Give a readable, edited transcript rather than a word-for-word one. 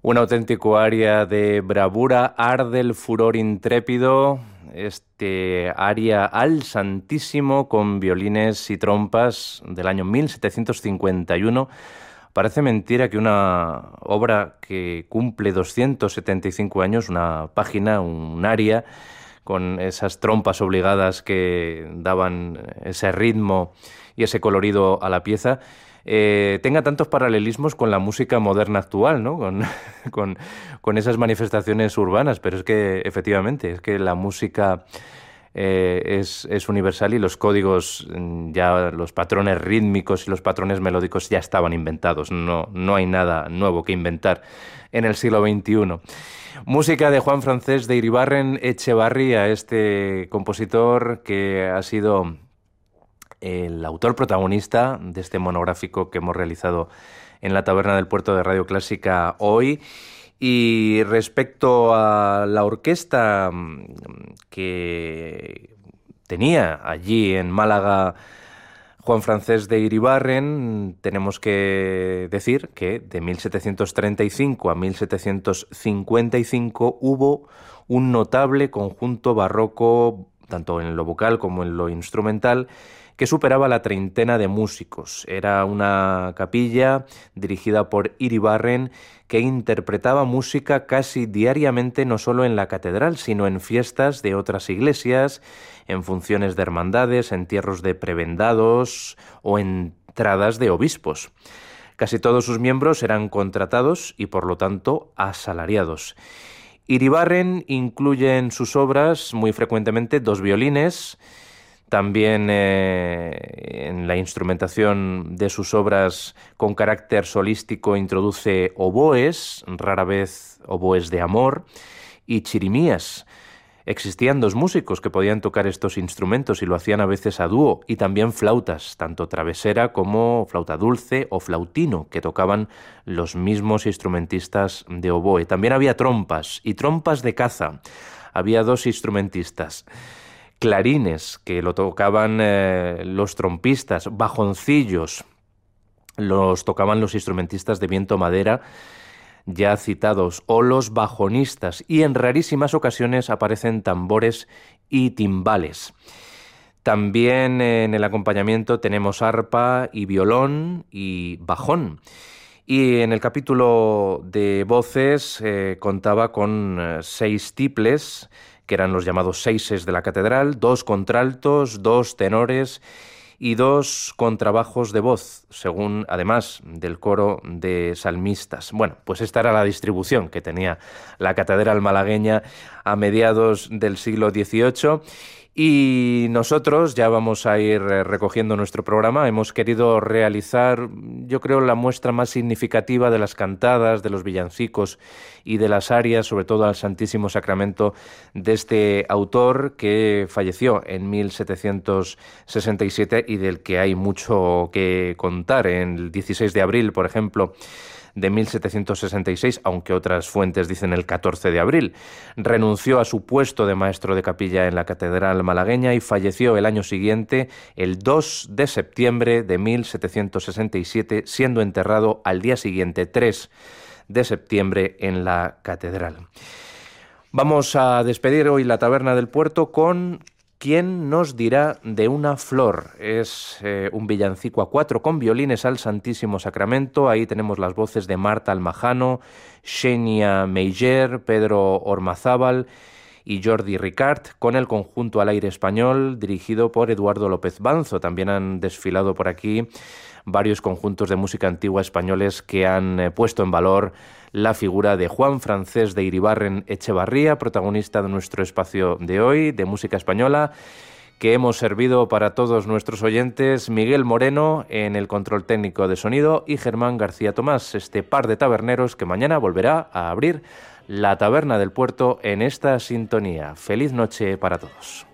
Un auténtico aria de bravura, arde el furor intrépido, este aria al Santísimo con violines y trompas del año 1751. Parece mentira que una obra que cumple 275 años, una página, un aria, con esas trompas obligadas que daban ese ritmo y ese colorido a la pieza, tenga tantos paralelismos con la música moderna actual, ¿no? Con esas manifestaciones urbanas, pero es que efectivamente, es que la música es universal y los códigos, ya los patrones rítmicos y los patrones melódicos ya estaban inventados, no hay nada nuevo que inventar en el siglo XXI. Música de Juan Francés de Iribarren Echevarría, este compositor que ha sido el autor protagonista de este monográfico que hemos realizado en la Taberna del Puerto de Radio Clásica hoy. Y respecto a la orquesta que tenía allí en Málaga Juan Francés de Iribarren, tenemos que decir que de 1735 a 1755 hubo un notable conjunto barroco, tanto en lo vocal como en lo instrumental, que superaba la treintena de músicos. Era una capilla dirigida por Iribarren que interpretaba música casi diariamente, no solo en la catedral, sino en fiestas de otras iglesias, en funciones de hermandades, entierros de prebendados o entradas de obispos. Casi todos sus miembros eran contratados y, por lo tanto, asalariados. Iribarren incluye en sus obras muy frecuentemente dos violines. También en la instrumentación de sus obras con carácter solístico introduce oboes, rara vez oboes de amor, y chirimías. Existían dos músicos que podían tocar estos instrumentos y lo hacían a veces a dúo, y también flautas, tanto travesera como flauta dulce o flautino, que tocaban los mismos instrumentistas de oboe. También había trompas y trompas de caza. Había dos instrumentistas. Clarines, que lo tocaban los trompistas, bajoncillos, los tocaban los instrumentistas de viento madera ya citados, o los bajonistas, y en rarísimas ocasiones aparecen tambores y timbales. También en el acompañamiento tenemos arpa y violón y bajón. Y en el capítulo de voces contaba con 6 tiples, que eran los llamados seises de la catedral, 2 contraltos, 2 tenores y 2 contrabajos de voz, según además del coro de salmistas. Bueno, pues esta era la distribución que tenía la catedral malagueña a mediados del siglo XVIII. Y nosotros ya vamos a ir recogiendo nuestro programa. Hemos querido realizar, yo creo, la muestra más significativa de las cantadas, de los villancicos y de las arias, sobre todo al Santísimo Sacramento, de este autor que falleció en 1767 y del que hay mucho que contar. En el 16 de abril, por ejemplo, de 1766, aunque otras fuentes dicen el 14 de abril. Renunció a su puesto de maestro de capilla en la catedral malagueña y falleció el año siguiente, el 2 de septiembre de 1767, siendo enterrado al día siguiente, 3 de septiembre, en la catedral. Vamos a despedir hoy la Taberna del Puerto con ¿Quién nos dirá de una flor? Es un villancico a 4 con violines al Santísimo Sacramento. Ahí tenemos las voces de Marta Almajano, Xenia Meyer, Pedro Ormazábal y Jordi Ricard, con el conjunto al aire español dirigido por Eduardo López Banzo. También han desfilado por aquí varios conjuntos de música antigua españoles que han puesto en valor la figura de Juan Francés de Iribarren Echevarría, protagonista de nuestro espacio de hoy, de música española, que hemos servido para todos nuestros oyentes, Miguel Moreno en el control técnico de sonido y Germán García Tomás, este par de taberneros que mañana volverá a abrir la Taberna del Puerto en esta sintonía. Feliz noche para todos.